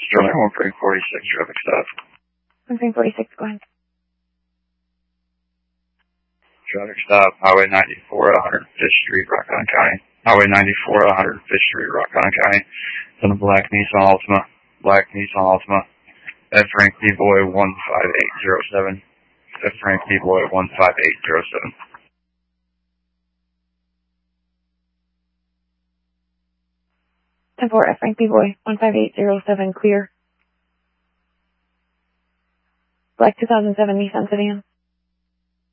Sterling, 1 Frank 46, traffic stop. 1 Frank 46, go ahead. Traffic stop, Highway 94 at 105th Street, Rock Island County. Highway 94 at 105th Street, Rock Island County. On a black Nissan Altima. F. Frank P. Boy 15807. F. Frank P. Boy 15807. 10-4, F. Frank P. Boy 15807, clear. Black 2007 Nissan sedan.